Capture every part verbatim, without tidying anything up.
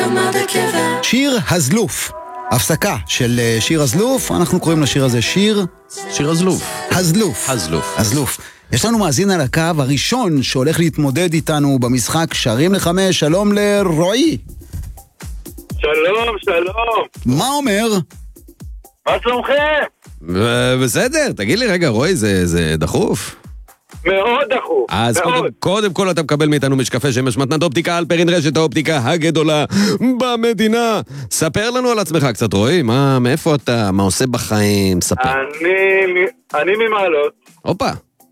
אדמה בקבר. שיר הזלוף. הפסקה של שיר הזלוף, אנחנו קוראים לשיר הזה שיר... שיר הזלוף. הזלוף. הזלוף. הזלוף. יש לנו מאזין על הקו הראשון שהולך להתמודד איתנו במשחק שרים לחמש. שלום לרועי. שלום, שלום. מה אומר? מה שלומכם? בסדר, תגיד לי רגע, רועי, זה, זה דחוף? מאוד דחוף. אז מאוד. קודם, קודם כל אתה מקבל מאיתנו משקפי שמש מתנת אופטיקה על פרין רשת האופטיקה הגדולה במדינה. ספר לנו על עצמך קצת, רועי, מה, מאיפה אתה, מה עושה בחיים, ספר. אני, אני ממעלות. הופה.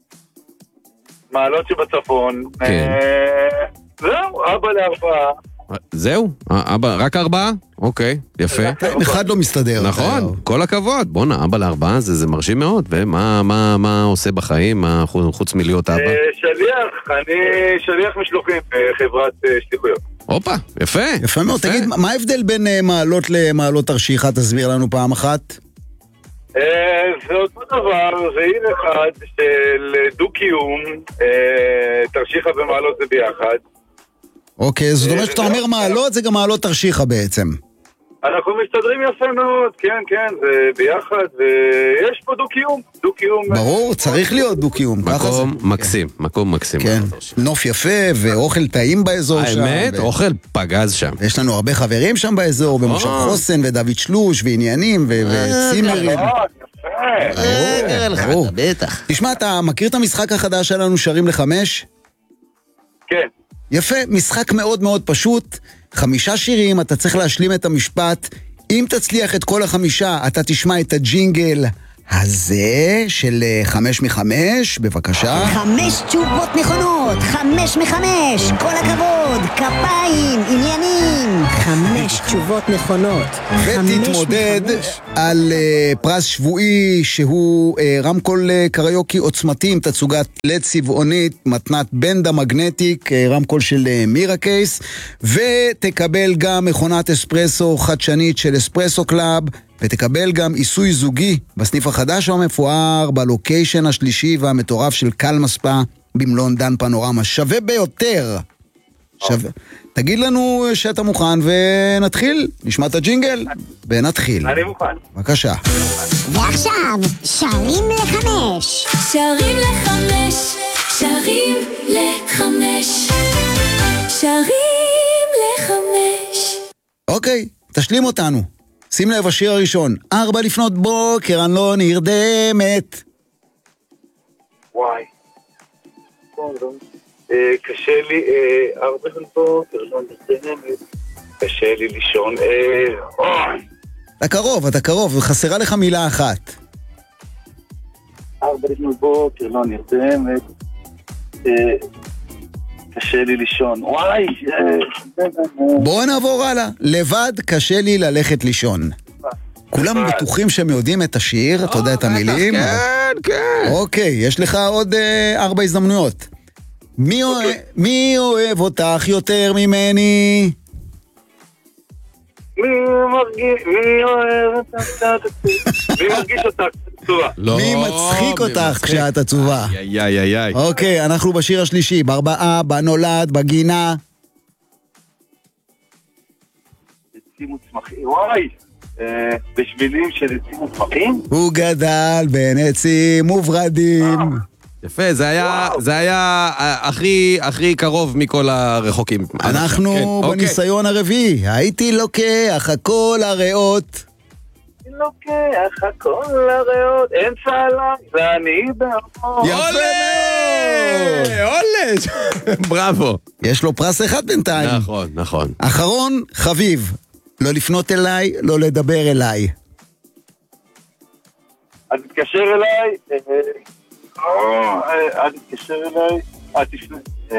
מעלות שבצפון. כן. אה, זהו, אבא לארבעה. זהו? אבא, רק ארבעה? אוקיי, יפה. אחד לא מסתדר. נכון, כל הכבוד. בוא נע, אבא לארבעה, זה, זה מרשים מאוד. ומה מה, מה עושה בחיים, מה, חוץ מלהיות אבא? אה, שליח, אני שליח משלוחים בחברת אה, שליחויות. הופה, יפה. יפה מאוד. תגיד, מה ההבדל בין אה, מעלות למעלות תרשיחא? תסביר לנו פעם אחת. אה, זה אותו דבר, זה עיר אחד של דו-קיום, אה, תרשיחא ומעלות זה ביחד. אוקיי, זאת אומרת שאתה אומר מעלות, זה גם מעלות תרשיחא בעצם. אנחנו מסתדרים יפה מאוד, כן, כן, זה ביחד, ויש פה דו-קיום, דו-קיום. ברור, צריך להיות דו-קיום. מקום מקסים, מקום מקסים. כן, נוף יפה ואוכל טעים באזור שם. האמת, אוכל פגז שם. יש לנו הרבה חברים שם באזור, במושב חוסן ודוד שלוש ועניינים וצימרים. ברור, בטח. תשמע, אתה מכיר את המשחק החדש שלנו, שרים לחמש? כן. יפה, משחק מאוד מאוד פשוט, חמישה שירים, אתה צריך להשלים את המשפט, אם תצליח את כל החמישה, אתה תשמע את הג'ינגל הזה של חמש מחמש, בבקשה. חמש תשובות נכונות, חמש מחמש, כל הכבוד, כפיים, עניינים, חמש תשובות נכונות. ותתמודד על uh, פרס שבועי שהוא uh, רמקול uh, קריוקי עוצמתי עם תצוגת לד צבעונית, מתנת בנדה מגנטיק, uh, רמקול של uh, מירה קייס, ותקבל גם מכונת אספרסו חדשנית של אספרסו קלאב, ותקבל גם עיסוי זוגי בסניף החדש המפואר בלוקיישן השלישי והמטורף של קלמספה במלון דן פנורמה. שווה ביותר. שווה. תגיד לנו שאתה מוכן ונתחיל. נשמע את הג'ינגל ונתחיל. אני מוכן. בבקשה. ועכשיו, שרים לחמש. שרים לחמש, שרים לחמש, שרים לחמש. אוקיי, תשלים אותנו. שים לב, השיר הראשון. ארבע לפנות בוקר, אני לא נרדמת. וואי. קשה לי, ארבע לפנות בוקר, לא נרדמת. קשה לי לישון. אוי. אתה קרוב, אתה קרוב, חסרה לך מילה אחת. ארבע לפנות בוקר, לא נרדמת. קשה לי לישון. וואי. בואו נעבור הלאה. לבד קשה לי ללכת לישון. כולם בטוחים שהם יודעים את השיר, אתה יודע את המילים? כן, כן. אוקיי, יש לך עוד ארבע הזדמנויות. מי אוהב אותך יותר ממני? מי מרגיש, מי אוהב אותך? מי מרגיש אותך? מי מצחיק אותך כשאת עצובה? איי, איי, איי. אוקיי, אנחנו בשיר השלישי, בארבעה, בנולד, בגינה. עצים וצמחים, וואי, בשבילים של עצים וצמחים? הוא גדל בין עצים וברדים. יפה, זה היה, זה היה הכי, הכי קרוב מכל הרחוקים. אנחנו בניסיון הרביעי, הייתי לוקח הכל הריאות. לוקח הכל לריאות, אין צהלה, ואני בארמון. יפה! עולה! בראבו. יש לו פרס אחד בינתיים. נכון, נכון. אחרון, חביב. לא לפנות אליי, לא לדבר אליי. אל תתקשר אליי, אל תתקשר אליי, אל תפנה.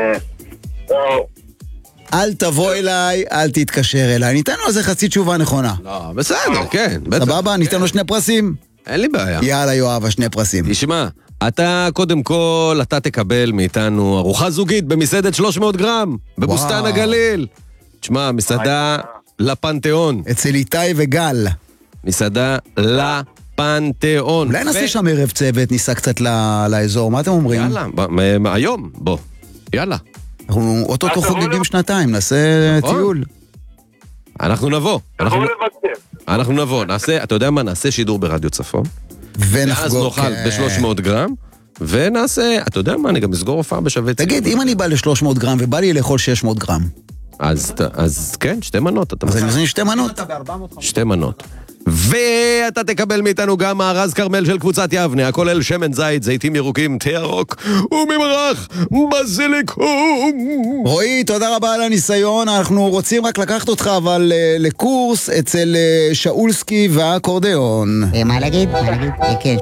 אל תבוא אליי, אל תתקשר אליי. ניתן לו איזה חצי תשובה נכונה. לא, בסדר, כן. סבבה, ניתן לו שני פרסים. אין לי בעיה. יאללה, יואב, השני פרסים. תשמע, אתה קודם כל, אתה תקבל מאיתנו ארוחה זוגית במסעדת שלוש מאות גרם, בבוסתן הגליל. תשמע, מסעדה לפנתיאון. אצל איתי וגל. מסעדה לפנתיאון. אולי נעשה שם ערב צוות, ניסע קצת לאזור, מה אתם אומרים? יאללה, היום, בוא. יאללה. אנחנו אוטוטו חוגגים שנתיים, נעשה טיול. אנחנו נבוא. אנחנו- תבואו לבקר. אנחנו נבוא, נעשה, אתה יודע מה? נעשה שידור ברדיו צפון. ואז ונחגוג. נאכל כן. ב-שלוש מאות גרם, ונעשה, אתה יודע מה? אני גם אסגור הופעה בשווה ציון. תגיד, אם אני בא ל-שלוש מאות גרם ובא לי לאכול שש מאות גרם, אז, אז כן, שתי מנות. אתה אז אני מזמין. מזמין שתי מנות. שתי מנות. ואתה תקבל מאיתנו גם מארז קרמל של קבוצת יבנה, הכולל שמן זית, זיתים ירוקים, תה ירוק וממרח בזיליקום. רועי, תודה רבה על הניסיון. אנחנו רוצים רק לקחת אותך, אבל אה, לקורס אצל אה, שאולסקי והאקורדיאון. אה, מה להגיד? מה להגיד? אה, כן.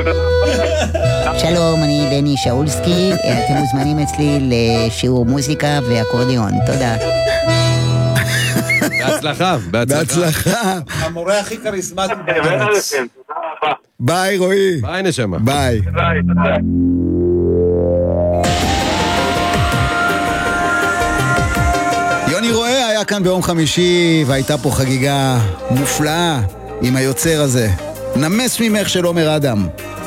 שלום, אני בני שאולסקי, אה, אתם מוזמנים אצלי לשיעור מוזיקה ואקורדיאון. תודה. בהצלחה, בהצלחה. בהצלחה. המורה הכי כריזמטי באמת בארץ. עליכם, תודה רבה. ביי, רועי. ביי נשמה. ביי. ביי, תודה. יוני רואה היה כאן ביום חמישי, והייתה פה חגיגה מופלאה עם היוצר הזה. נמס ממך של עומר אדם.